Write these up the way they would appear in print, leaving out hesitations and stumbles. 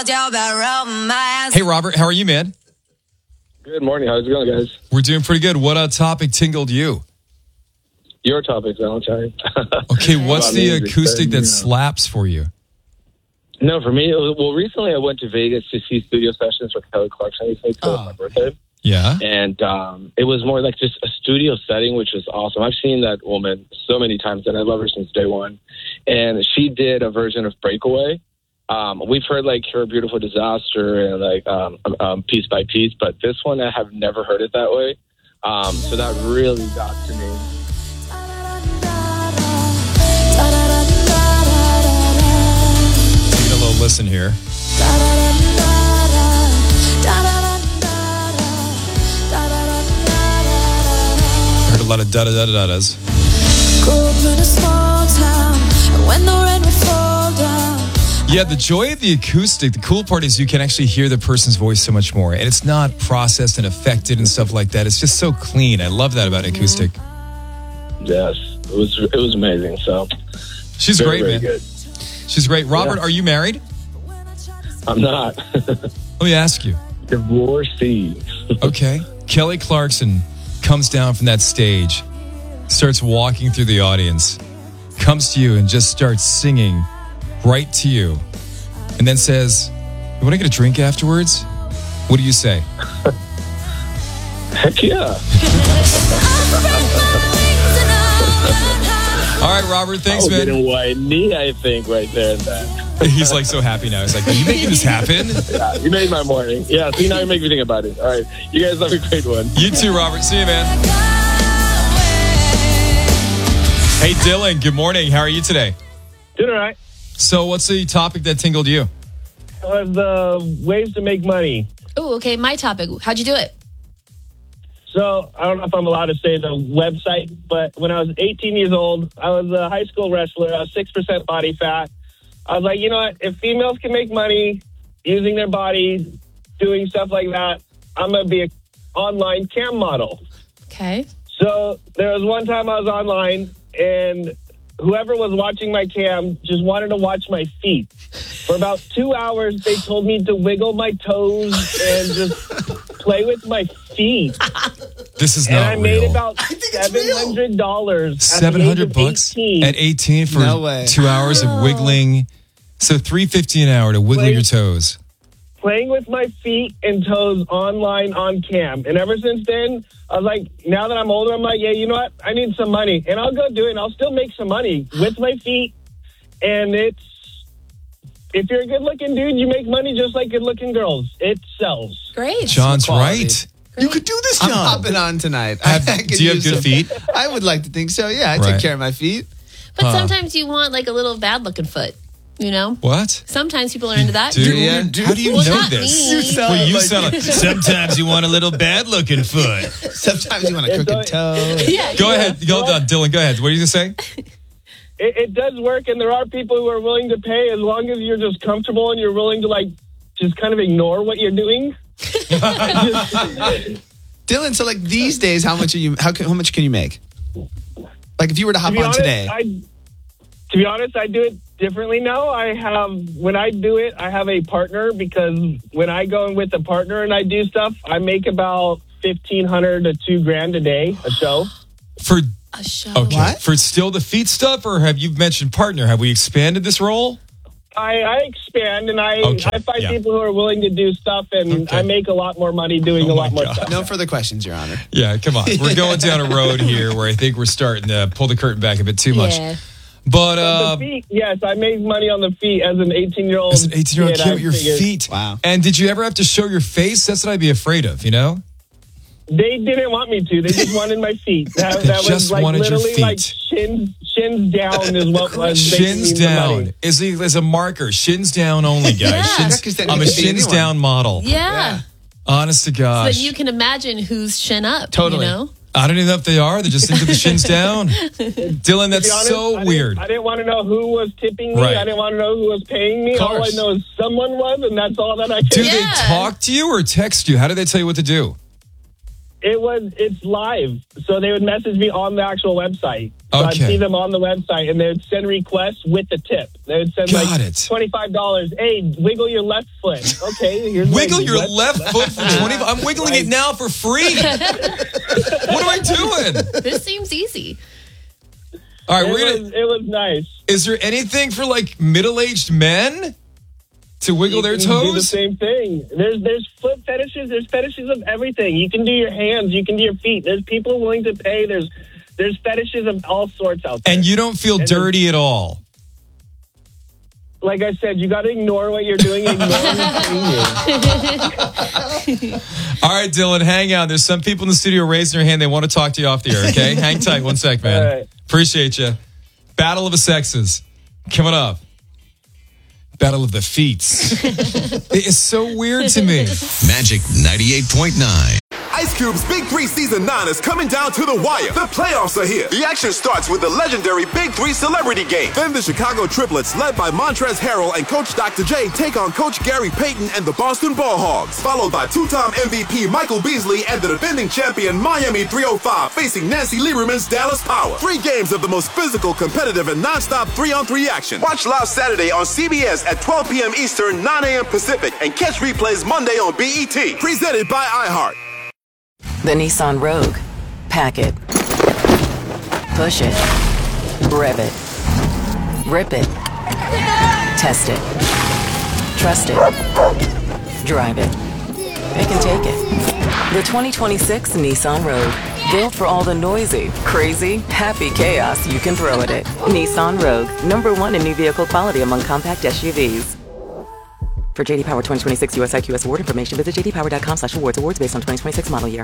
Hey, Robert, how are you, man? Good morning. How's it going, guys? We're doing pretty good. What topic tingled you? Your topic, Valentine. Okay, what's the music, acoustic that yeah. slaps for you? No, for me, recently I went to Vegas to see studio sessions with Kelly Clarkson. Recently, it was my birthday. Yeah? And it was more like just a studio setting, which was awesome. I've seen that woman so many times, and I love her since day one. And she did a version of Breakaway. We've heard like Her Beautiful Disaster and like Piece by Piece, but this one I have never heard it that way. So that really got to me. Take a little listen here. I heard a lot of da-da-da-da-das. Yeah, the joy of the acoustic, the cool part is you can actually hear the person's voice so much more. And it's not processed and affected and stuff like that. It's just so clean. I love that about acoustic. Yes, it was amazing. So She's very, great, very man. good. She's great. Robert, Yeah. are you married? I'm not. Let me ask you. Divorcee. Okay. Kelly Clarkson comes down from that stage, starts walking through the audience, comes to you and just starts singing right to you, and then says, "You want to get a drink afterwards?" What do you say? Heck yeah. All right, Robert, thanks, man. Getting whiny, I think, right there and then. He's like so happy now. He's like, "Are you making this happen?" Yeah, you made my morning. Yeah, see, now you make me think about it. All right, you guys have a great one. You too, Robert. See you, man. Hey, Dylan, good morning. How are you today? Doing all right. So what's the topic that tingled you? The ways to make money. Oh, okay. My topic. How'd you do it? So I don't know if I'm allowed to say the website, but when I was 18 years old, I was a high school wrestler. I was 6% body fat. I was like, you know what? If females can make money using their bodies, doing stuff like that, I'm going to be an online cam model. Okay. So there was one time I was online, and whoever was watching my cam just wanted to watch my feet. For about 2 hours, they told me to wiggle my toes and just play with my feet. This is And not I made real. about $700. $700 at 18 for No way. 2 hours of wiggling. So $350 an hour to wiggle Wait. your toes. Playing with my feet and toes online on cam. And ever since then, I was like, now that I'm older, I'm like, yeah, you know what? I need some money. And I'll go do it, and I'll still make some money with my feet. And if you're a good-looking dude, you make money just like good-looking girls. It sells. Great. John's quality. right. You could do this, John. I'm hopping on tonight. Do you have good feet? I would like to think so. Yeah, I Right. take care of my feet. But sometimes you want like a little bad looking foot, you know? What? Sometimes people are into that. Dude, Yeah. how do you Well, know not this? me. sound You like- sound like sometimes you want a little bad looking foot. Sometimes you want to cook a toe. Yeah. Go ahead. Go on, Dylan. Go ahead. What are you going to say? It does work, and there are people who are willing to pay as long as you're just comfortable and you're willing to, like, just kind of ignore what you're doing. Dylan, so like these days, how much can you make? Like if you were to hop To be on honest, today. To be honest, I do it differently now. When I do it, I have a partner, because when I go in with a partner and I do stuff, I make about $1,500 to $2,000 a day, a show. For A show. okay. What? For still the feet stuff, or have you mentioned partner? Have we expanded this role? I expand, and I find yeah. people who are willing to do stuff, and Okay. I make a lot more money doing Oh a lot my more God. stuff. No further questions, Your Honor. Yeah, come on. We're going down a road here where I think we're starting to pull the curtain back a bit too much. Yeah. But The feet, yes, I make money on the feet as an 18-year-old. as an 18-year-old kid, kid I with your figured- feet. Wow. And did you ever have to show your face? That's what I'd be afraid of, you know? They didn't want me to. They just wanted my feet. That just was like wanted your literally feet. like shins down is what was Shins making me the money. down is a marker. Shins down only, guys. Yeah. Shins, Yeah, 'cause then I'm you a could be shins anyone. down model. Yeah. Honest to So gosh. that you can imagine who's shin up. Totally. You know? I don't even know if they are. They're just into the shins down. Dylan, To that's be honest, so weird. I didn't want to know who was tipping me. Right. I didn't want to know who was paying me. Of All I course. know is someone was, and that's all that I Do cared. they Yeah. talk to you or text you? How do they tell you what to do? It's live. So they would message me on the actual website. So I'd Okay. see them on the website, and they would send requests with the tip. They would send Got like it. $25. Hey, wiggle your left foot. Okay, here's my Wiggle your left foot for 20. I'm wiggling it now for free. What am I doing? This seems easy. All right, It was nice. Is there anything for like middle-aged men to wiggle their You can do the toes? same thing. There's foot fetishes. There's fetishes of everything. You can do your hands. You can do your feet. There's people willing to pay. There's fetishes of all sorts out there. And you don't feel dirty at all. Like I said, you got to ignore what you're doing. Ignore who's seeing you. All right, Dylan, hang on. There's some people in the studio raising their hand. They want to talk to you off the air, okay? Hang tight 1 sec, man. All right. Appreciate you. Battle of the sexes. Coming up. Battle of the feets. It is so weird to me. Magic 98.9. Ice Cube's Big 3 Season 9 is coming down to the wire. The playoffs are here. The action starts with the legendary Big 3 Celebrity Game. Then the Chicago Triplets, led by Montrezl Harrell and Coach Dr. J, take on Coach Gary Payton and the Boston Ball Hogs. Followed by two-time MVP Michael Beasley and the defending champion Miami 305 facing Nancy Lieberman's Dallas Power. 3 games of the most physical, competitive, and non-stop 3-on-3 action. Watch live Saturday on CBS at 12 p.m. Eastern, 9 a.m. Pacific, and catch replays Monday on BET. Presented by iHeart. The Nissan Rogue. Pack it. Push it. Rev it. Rip it. Test it. Trust it. Drive it. Pick and take it. The 2026 Nissan Rogue. Built for all the noisy, crazy, happy chaos you can throw at it. Nissan Rogue. #1 in new vehicle quality among compact SUVs. For JD Power 2026 US IQS award information, visit jdpower.com/awards. Awards based on 2026 model year.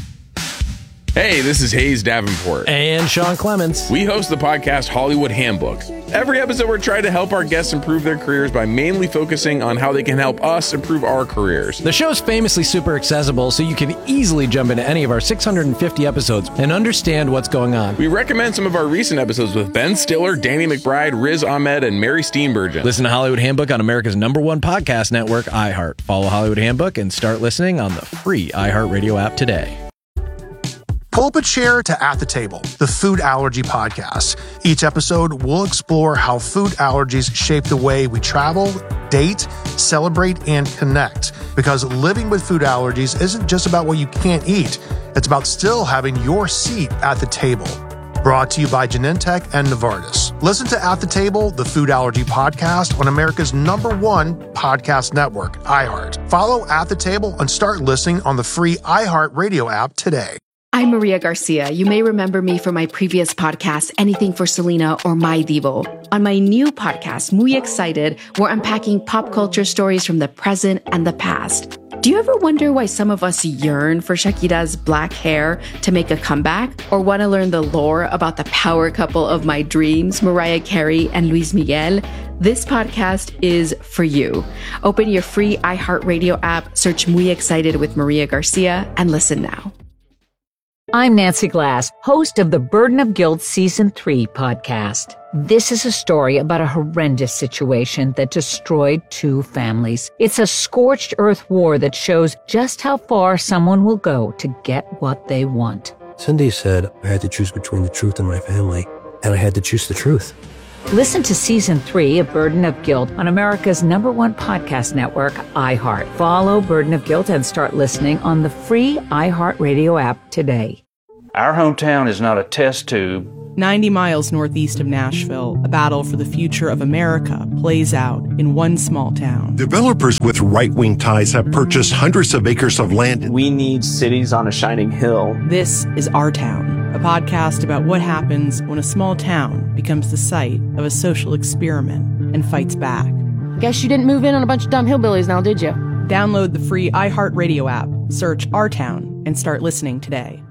Hey, this is Hayes Davenport. And Sean Clements. We host the podcast Hollywood Handbook. Every episode, we're trying to help our guests improve their careers by mainly focusing on how they can help us improve our careers. The show's famously super accessible, so you can easily jump into any of our 650 episodes and understand what's going on. We recommend some of our recent episodes with Ben Stiller, Danny McBride, Riz Ahmed, and Mary Steenburgen. Listen to Hollywood Handbook on America's #1 podcast network, iHeart. Follow Hollywood Handbook and start listening on the free iHeartRadio app today. Pull up a chair to At the Table, the food allergy podcast. Each episode, we'll explore how food allergies shape the way we travel, date, celebrate, and connect. Because living with food allergies isn't just about what you can't eat. It's about still having your seat at the table. Brought to you by Genentech and Novartis. Listen to At the Table, the food allergy podcast on America's #1 podcast network, iHeart. Follow At the Table and start listening on the free iHeart Radio app today. I'm Maria Garcia. You may remember me from my previous podcast, Anything for Selena or My Divo. On my new podcast, Muy Excited, we're unpacking pop culture stories from the present and the past. Do you ever wonder why some of us yearn for Shakira's black hair to make a comeback? Or want to learn the lore about the power couple of my dreams, Mariah Carey and Luis Miguel? This podcast is for you. Open your free iHeartRadio app, search Muy Excited with Maria Garcia, and listen now. I'm Nancy Glass, host of the Burden of Guilt Season 3 podcast. This is a story about a horrendous situation that destroyed 2 families. It's a scorched earth war that shows just how far someone will go to get what they want. Cindy said I had to choose between the truth and my family, and I had to choose the truth. Listen to Season 3 of Burden of Guilt on America's #1 podcast network, iHeart. Follow Burden of Guilt and start listening on the free iHeartRadio app today. Our hometown is not a test tube. 90 miles northeast of Nashville, a battle for the future of America plays out in one small town. Developers with right-wing ties have purchased hundreds of acres of land. We need cities on a shining hill. This is Our Town, a podcast about what happens when a small town becomes the site of a social experiment and fights back. Guess you didn't move in on a bunch of dumb hillbillies now, did you? Download the free iHeartRadio app, search Our Town, and start listening today.